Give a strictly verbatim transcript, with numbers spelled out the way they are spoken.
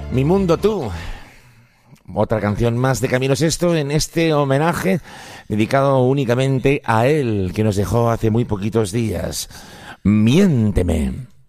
Mi mundo tú. Otra canción más de Camilo Sesto en este homenaje dedicado únicamente a él, que nos dejó hace muy poquitos días. Miénteme.